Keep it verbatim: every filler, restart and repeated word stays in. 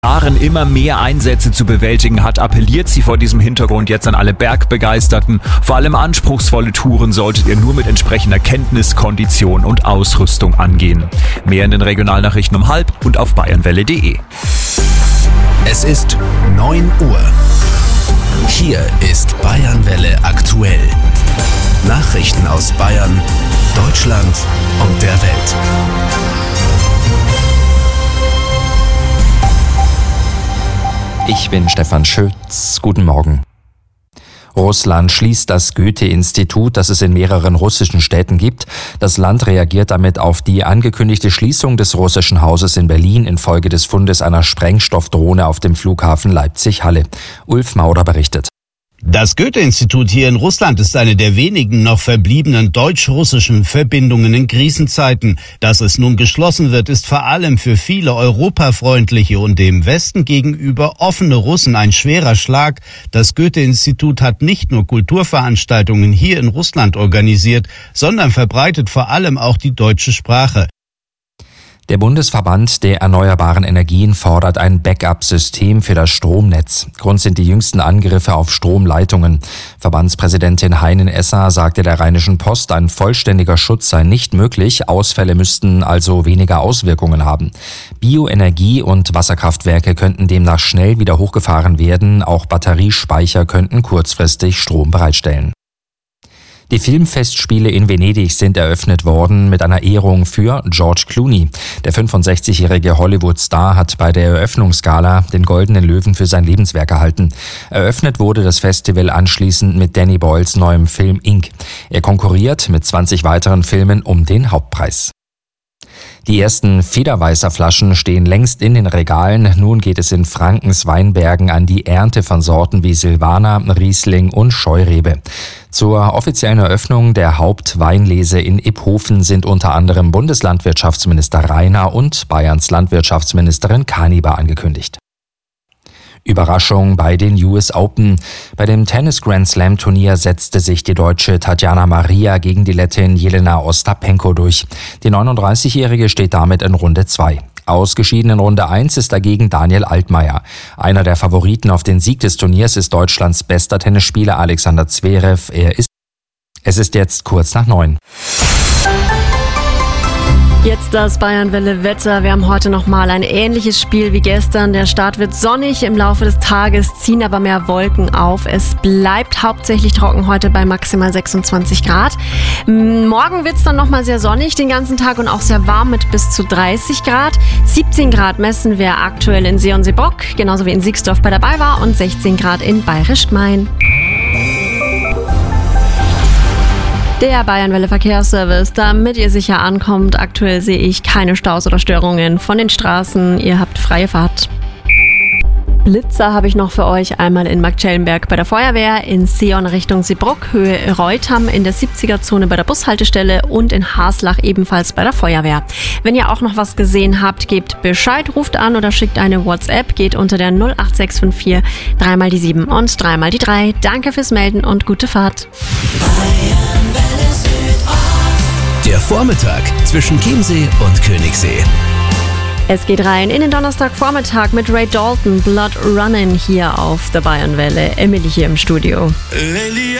Jahren immer mehr Einsätze zu bewältigen hat, appelliert sie vor diesem Hintergrund jetzt an alle Bergbegeisterten. Vor allem anspruchsvolle Touren solltet ihr nur mit entsprechender Kenntnis, Kondition und Ausrüstung angehen. Mehr in den Regionalnachrichten um halb und auf bayernwelle punkt de. Es ist neun Uhr. Hier ist Bayernwelle aktuell. Nachrichten aus Bayern, Deutschland und der Welt. Ich bin Stefan Schütz. Guten Morgen. Russland schließt das Goethe-Institut, das es in mehreren russischen Städten gibt. Das Land reagiert damit auf die angekündigte Schließung des russischen Hauses in Berlin infolge des Fundes einer Sprengstoffdrohne auf dem Flughafen Leipzig-Halle. Ulf Mauder berichtet. Das Goethe-Institut hier in Russland ist eine der wenigen noch verbliebenen deutsch-russischen Verbindungen in Krisenzeiten. Dass es nun geschlossen wird, ist vor allem für viele europafreundliche und dem Westen gegenüber offene Russen ein schwerer Schlag. Das Goethe-Institut hat nicht nur Kulturveranstaltungen hier in Russland organisiert, sondern verbreitet vor allem auch die deutsche Sprache. Der Bundesverband der erneuerbaren Energien fordert ein Backup-System für das Stromnetz. Grund sind die jüngsten Angriffe auf Stromleitungen. Verbandspräsidentin Heinen Esser sagte der Rheinischen Post, ein vollständiger Schutz sei nicht möglich. Ausfälle müssten also weniger Auswirkungen haben. Bioenergie- und Wasserkraftwerke könnten demnach schnell wieder hochgefahren werden. Auch Batteriespeicher könnten kurzfristig Strom bereitstellen. Die Filmfestspiele in Venedig sind eröffnet worden mit einer Ehrung für George Clooney. Der fünfundsechzigjährige Hollywood-Star hat bei der Eröffnungsgala den Goldenen Löwen für sein Lebenswerk erhalten. Eröffnet wurde das Festival anschließend mit Danny Boyles neuem Film Ink. Er konkurriert mit zwanzig weiteren Filmen um den Hauptpreis. Die ersten Federweißer-Flaschen stehen längst in den Regalen. Nun geht es in Frankens Weinbergen an die Ernte von Sorten wie Silvaner, Riesling und Scheurebe. Zur offiziellen Eröffnung der Hauptweinlese in Iphofen sind unter anderem Bundeslandwirtschaftsminister Rainer und Bayerns Landwirtschaftsministerin Kaniber angekündigt. Überraschung bei den U S Open. Bei dem Tennis-Grand-Slam-Turnier setzte sich die Deutsche Tatjana Maria gegen die Lettin Jelena Ostapenko durch. Die neununddreißigjährige steht damit in Runde zwei. Ausgeschieden in Runde eins ist dagegen Daniel Altmaier. Einer der Favoriten auf den Sieg des Turniers ist Deutschlands bester Tennisspieler Alexander Zverev. Er ist Es ist jetzt kurz nach neun. Jetzt das Bayernwelle-Wetter. Wir haben heute nochmal ein ähnliches Spiel wie gestern. Der Start wird sonnig, im Laufe des Tages ziehen aber mehr Wolken auf. Es bleibt hauptsächlich trocken heute bei maximal sechsundzwanzig Grad. Morgen wird es dann nochmal sehr sonnig den ganzen Tag und auch sehr warm mit bis zu dreißig Grad. siebzehn Grad messen wir aktuell in See und Seebrock, genauso wie in Siegsdorf bei der BayWa und sechzehn Grad in Bayerisch Gmein. Der Bayernwelle Verkehrsservice, damit ihr sicher ankommt. Aktuell sehe ich keine Staus oder Störungen von den Straßen. Ihr habt freie Fahrt. Blitzer habe ich noch für euch. Einmal in Marktschellenberg bei der Feuerwehr, in Seon Richtung Seebruck, Höhe Reutham in der siebziger-Zone bei der Bushaltestelle und in Haslach ebenfalls bei der Feuerwehr. Wenn ihr auch noch was gesehen habt, gebt Bescheid, ruft an oder schickt eine WhatsApp, geht unter der null acht sechs fünf vier dreimal die sieben und dreimal die drei. Danke fürs Melden und gute Fahrt. Der Vormittag zwischen Chiemsee und Königssee. Es geht rein in den Donnerstagvormittag mit Ray Dalton, Blood Runnin' hier auf der Bayernwelle. Emily hier im Studio. Lady